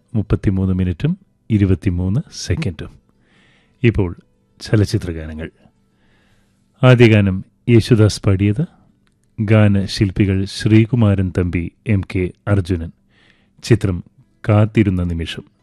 33:23 ഇപ്പോൾ ചലച്ചിത്രഗാനങ്ങൾ. ആദ്യ ഗാനം യേശുദാസ് പാടിയത്. ഗാനശില്പികൾ ശ്രീകുമാരൻ തമ്പി, എം കെ അർജുനൻ. ചിത്രം കാത്തിരുന്ന നിമിഷം.